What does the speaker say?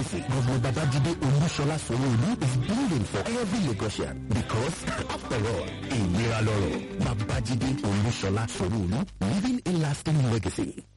legacy. Governor Babajide Olusola Sanwo-Olu is building for every Lagosian because, after all, ìlera lọ́rọ̀. Babajide Olusola Sanwo-Olu, leaving a lasting legacy.